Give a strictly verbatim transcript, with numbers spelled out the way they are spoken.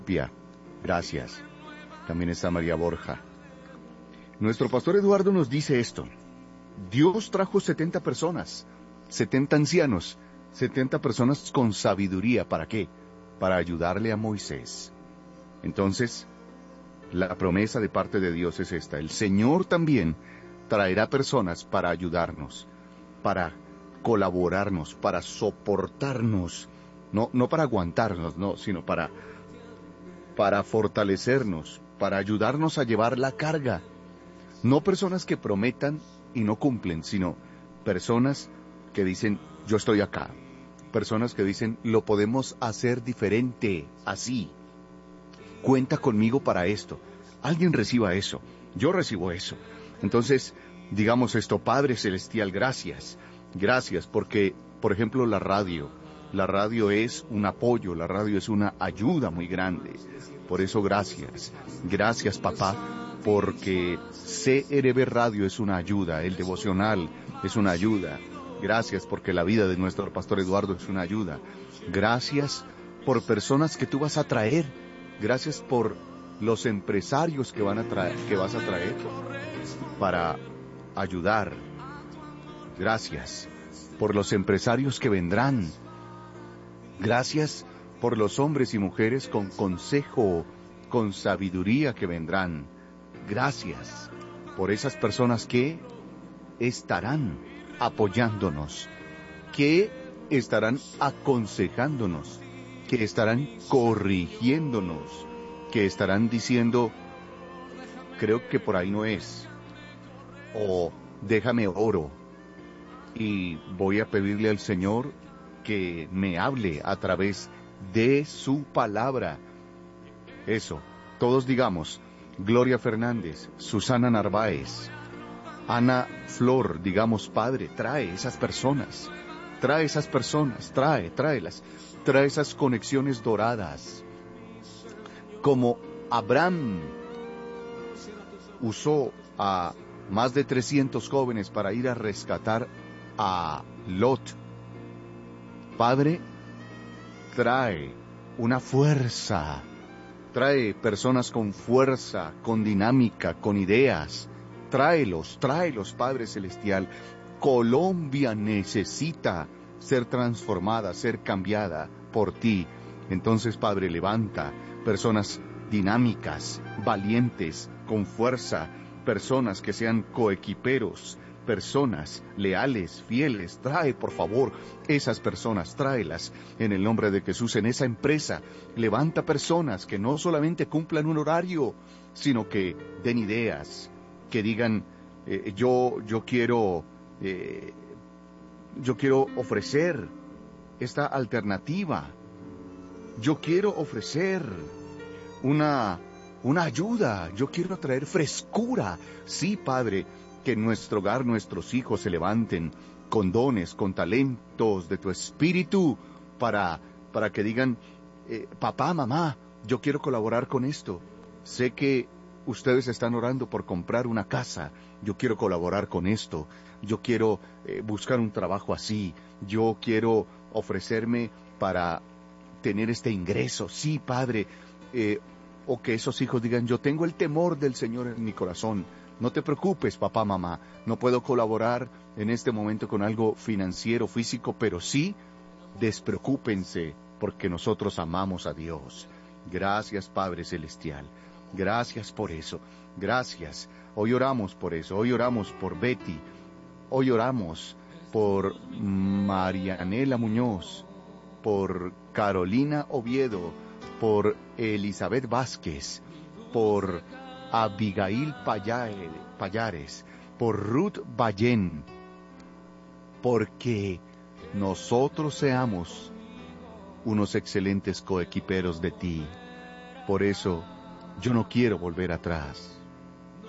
Pia, gracias. También está María Borja. Nuestro pastor Eduardo nos dice esto. Dios trajo setenta personas, setenta ancianos, setenta personas con sabiduría. ¿Para qué? Para ayudarle a Moisés. Entonces, la promesa de parte de Dios es esta. El Señor también traerá personas para ayudarnos, para colaborarnos, para soportarnos. No, no para aguantarnos, no, sino para, para fortalecernos, para ayudarnos a llevar la carga. No personas que prometan y no cumplen, sino personas que dicen, yo estoy acá. Personas que dicen, lo podemos hacer diferente, así. Cuenta conmigo para esto. Alguien reciba eso. Yo recibo eso. Entonces, digamos esto, Padre Celestial, gracias. Gracias porque, por ejemplo, la radio. La radio es un apoyo, la radio es una ayuda muy grande. Por eso, gracias. Gracias, papá, porque C R B Radio es una ayuda, el devocional es una ayuda. Gracias porque la vida de nuestro pastor Eduardo es una ayuda. Gracias por personas que tú vas a traer. Gracias por los empresarios que van a traer, que vas a traer para ayudar. Gracias por los empresarios que vendrán. Gracias por los hombres y mujeres con consejo, con sabiduría que vendrán. Gracias por esas personas que estarán apoyándonos, que estarán aconsejándonos, que estarán corrigiéndonos, que estarán diciendo, creo que por ahí no es, o déjame oro, y voy a pedirle al Señor que me hable a través de su palabra. Eso, todos digamos, Gloria Fernández, Susana Narváez, Ana Flor, digamos, Padre, trae esas personas, trae esas personas, trae, tráelas, trae esas conexiones doradas, como Abraham usó a más de trescientos jóvenes para ir a rescatar a Lot. Padre, trae una fuerza, trae personas con fuerza, con dinámica, con ideas. Tráelos, tráelos, Padre Celestial. Colombia necesita ser transformada, ser cambiada por ti. Entonces, Padre, levanta personas dinámicas, valientes, con fuerza, personas que sean coequiperos, personas leales, fieles. Trae, por favor, esas personas, tráelas en el nombre de Jesús en esa empresa. Levanta personas que no solamente cumplan un horario, sino que den ideas, que digan, eh, yo, yo quiero, eh, yo quiero ofrecer esta alternativa. Yo quiero ofrecer una, una ayuda. Yo quiero traer frescura. Sí, Padre, que en nuestro hogar nuestros hijos se levanten con dones, con talentos de tu espíritu para, para que digan, eh, papá, mamá, yo quiero colaborar con esto. Sé que ustedes están orando por comprar una casa. Yo quiero colaborar con esto. Yo quiero eh, buscar un trabajo así. Yo quiero ofrecerme para tener este ingreso. Sí, Padre. Eh, o que esos hijos digan, yo tengo el temor del Señor en mi corazón. No te preocupes, papá, mamá. No puedo colaborar en este momento con algo financiero, físico, pero sí, despreocúpense, porque nosotros amamos a Dios. Gracias, Padre Celestial. Gracias por eso. Gracias. Hoy oramos por eso. Hoy oramos por Betty. Hoy oramos por Marianela Muñoz, por Carolina Oviedo, por Elizabeth Vázquez, por Abigail Payares, por Ruth Ballén, porque nosotros seamos unos excelentes coequiperos de ti. Por eso, yo no quiero volver atrás.